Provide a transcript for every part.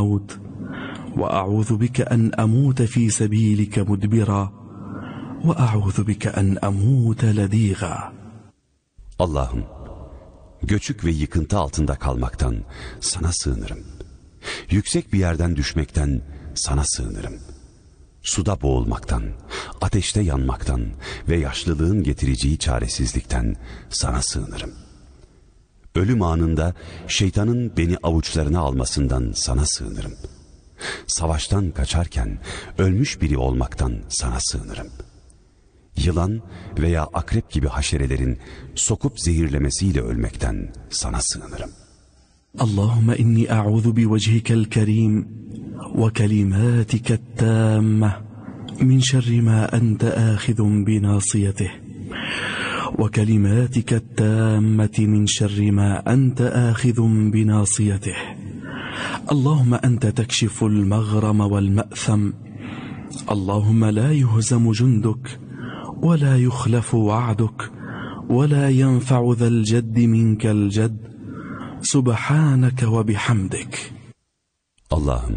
الموت وأعوذ بك أن أموت في سبيلك مدبرا وأعوذ بك أن أموت لديغا. Allah'ım, göçük ve yıkıntı altında kalmaktan sana sığınırım. Yüksek bir yerden düşmekten sana sığınırım. Suda boğulmaktan, ateşte yanmaktan ve yaşlılığın getireceği çaresizlikten sana sığınırım. Ölüm anında şeytanın beni avuçlarına almasından sana sığınırım. Savaştan kaçarken ölmüş biri olmaktan sana sığınırım. Yılan veya akrep gibi haşerelerin sokup zehirlemesiyle ölmekten sana sığınırım. Allahümme inni a'udhu bi vecihikel kerim ve kelimatiket tammeh min şerri ma ente ahidun bi nasiyetih ve kelimatiket tammeti min şerri ma ente ahidun bi nasiyetih. Allahümme ente tekşiful mağrama vel me'tham. Allahümme la yuhzamu cunduk ve la yuhlafu va'duk ve la yenfa'u zel ceddi minkel cedd. Subhaneke ve bihamdik. Allah'ım,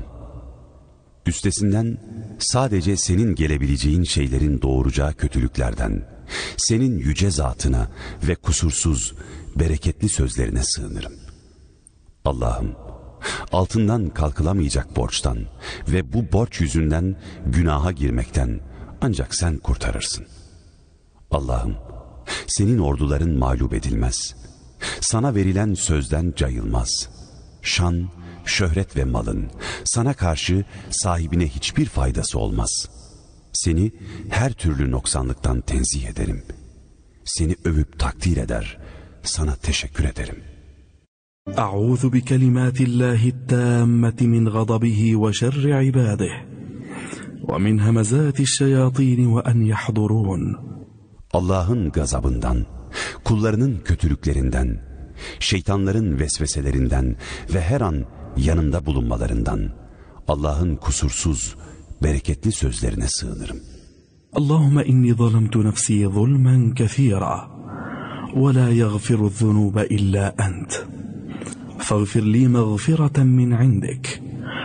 üstesinden sadece senin gelebileceğin şeylerin doğuracağı kötülüklerden, senin yüce zatına ve kusursuz, bereketli sözlerine sığınırım. Allah'ım, altından kalkılamayacak borçtan ve bu borç yüzünden günaha girmekten ancak sen kurtarırsın. Allah'ım, senin orduların mağlup edilmez. Sana verilen sözden cayılmaz. Şan, şöhret ve malın sana karşı sahibine hiçbir faydası olmaz. Seni her türlü noksanlıktan tenzih ederim. Seni övüp takdir eder, sana teşekkür ederim. A'udhu bi kelimatillahi tammeti min gadabihi ve şerri ibadih ve min hemezati'ş-şeyatîn ve en yahdurun. Allah'ın gazabından, kullarının kötülüklerinden, şeytanların vesveselerinden ve her an yanında bulunmalarından, Allah'ın kusursuz, bereketli sözlerine sığınırım. Allahümme inni zalemtu nefsi zulmen kethira ve la yaghfiru zunuba illa ent. Faghfir li mağfireten min indik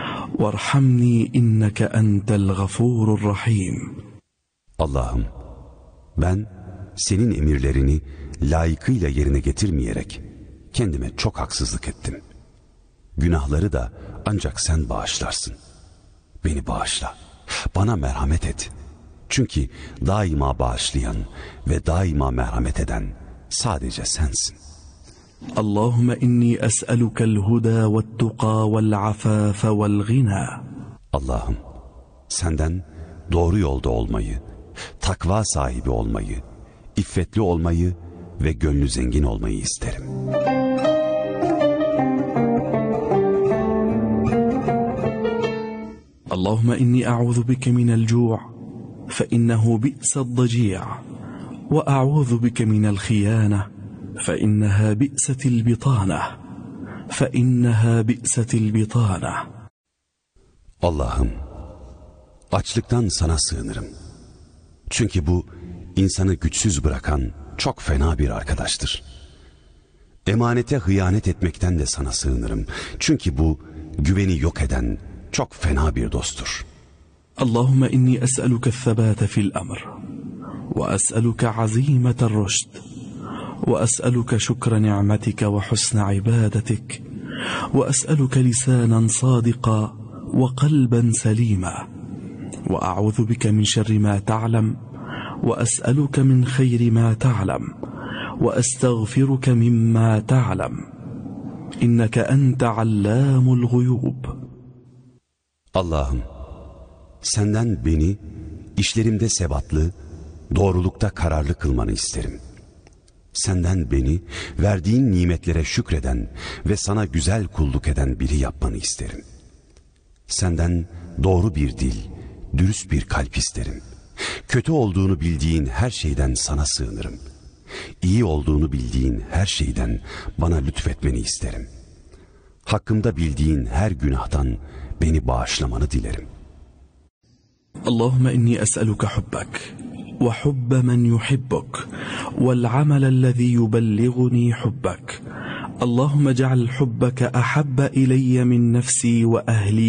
varhamni inneke entel gafurur rahim. Allah'ım, ben senin emirlerini layıkıyla yerine getirmeyerek kendime çok haksızlık ettim. Günahları da ancak sen bağışlarsın. Beni bağışla, bana merhamet et. Çünkü daima bağışlayan ve daima merhamet eden sadece sensin. Allahümme inni es'elukel huda ve't-tuqa vel-afafe vel-ghina. Allah'ım, senden doğru yolda olmayı, takva sahibi olmayı, iffetli olmayı ve gönlü zengin olmayı isterim. Allahümme inni a'udhu bike minel cu' fe innehu bi'sed-daci' ve a'udhu bike minel khiyâne fe inneha bi'setil bitâne fe inneha bi'setil bitâne. Allah'ım, açlıktan sana sığınırım. Çünkü bu insanı güçsüz bırakan çok fena bir arkadaştır. Emanete hıyanet etmekten de sana sığınırım. Çünkü bu güveni yok eden çok fena bir dosttur. Allahümme inni es'eluke's-sebâte fil-emr ve es'eluke-azîmete'r-rüşd ve es'eluke şükre ni'metike ve husne ibâdetik ve es'eluke lisânen sâdika ve kalben selîmâ ve a'udhu bike min şerri mâ ta'lem ve es'eluke min khayri mâ ta'lem ve estağfiruke mimmâ ta'lem inneke ente allâmul guyûb. Allah'ım, senden beni işlerimde sebatlı, doğrulukta kararlı kılmanı isterim. Senden beni verdiğin nimetlere şükreden ve sana güzel kulluk eden biri yapmanı isterim. Senden doğru bir dil, dürüst bir kalp isterim. Kötü olduğunu bildiğin her şeyden sana sığınırım. İyi olduğunu bildiğin her şeyden bana lütfetmeni isterim. Hakkımda bildiğin her günahtan beni bağışlamanı dilerim. Allahümme inni es'eluke hubbek ve hubbe men yuhibbuk vel amelellezî yubelliğuni hubbek. Allahümme ceal hubbeke ahabbe ileyye min nefsi ve ehli